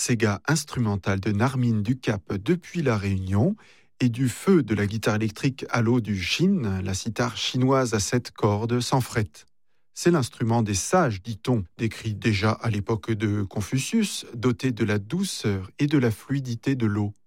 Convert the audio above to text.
Sega instrumental de Narmine Ducap depuis La Réunion, et du feu de la guitare électrique Allo du Chine, la sitar chinoise à 7 cordes sans fret. C'est l'instrument des sages, dit-on, décrit déjà à l'époque de Confucius, doté de la douceur et de la fluidité de l'eau.